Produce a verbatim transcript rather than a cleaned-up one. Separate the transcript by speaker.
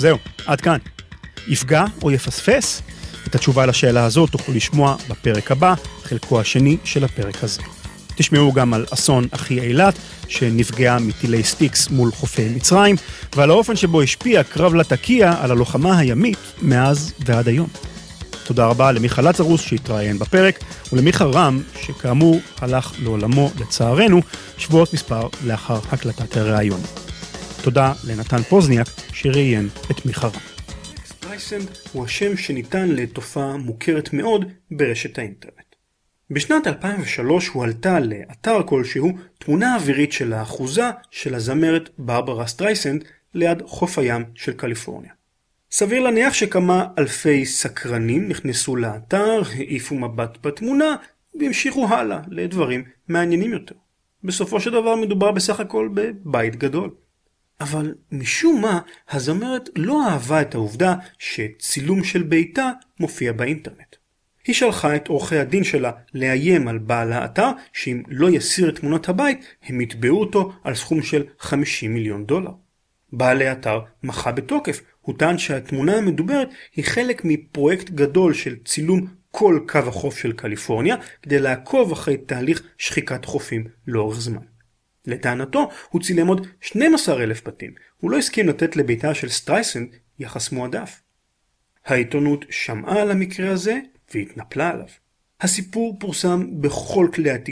Speaker 1: זהו, עד כאן. יפגע או יפספס? את התשובה לשאלה הזאת תוכלו לשמוע בפרק הבא, חלקו השני של הפרק הזה. תשמעו גם על אסון אחי אילת, שנפגעה מטילי סטיקס מול חופי מצרים, ועל האופן שבו השפיע קרב לטקיה על הלוחמה הימית מאז ועד היום. תודה רבה למיכה לצרוס שהתראיין בפרק, ולמיכה רם שכאמור הלך לעולמו לצערנו שבועות מספר לאחר הקלטת הראיון. תודה לנתן פוזניאק שראיין את מיכה רם. סטרייסנד הוא השם שניתן לתופעה מוכרת מאוד ברשת האינטרנט. בשנת אלפיים ושלוש הועלתה לאתר כלשהו תמונה אווירית של האחוזה של הזמרת ברברה סטרייסנד ליד חוף הים של קליפורניה. סביר להניח שכמה אלפי סקרנים נכנסו לאתר, העיפו מבט בתמונה והמשיכו הלאה לדברים מעניינים יותר. בסופו של דבר מדובר בסך הכל בבית גדול. אבל משום מה הזמרת לא אהבה את העובדה שצילום של ביתה מופיע באינטרנט. היא שלחה את עורכי הדין שלה לאיים על בעל האתר שאם לא יסיר את תמונות הבית הם יתבעו אותו על סכום של חמישים מיליון דולר. בעל האתר מחה בתוקף, הוא טען שהתמונה המדוברת היא חלק מפרויקט גדול של צילום כל קו החוף של קליפורניה כדי לעקוב אחרי תהליך שחיקת חופים לאורך זמן. לטענתו הוא צילם עוד שנים עשר אלף בתים, הוא לא הסכים לתת לביתה של סטרייסנד יחס מועדף. העיתונות שמעה על המקרה הזה והתנפלה עליו. הסיפור פורסם בכל כלי התקשורת.